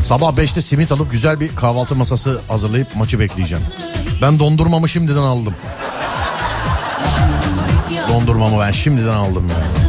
Sabah 5'te simit alıp güzel bir kahvaltı masası hazırlayıp maçı bekleyeceğim. Ben dondurmamı şimdiden aldım. Dondurmamı ben şimdiden aldım ya.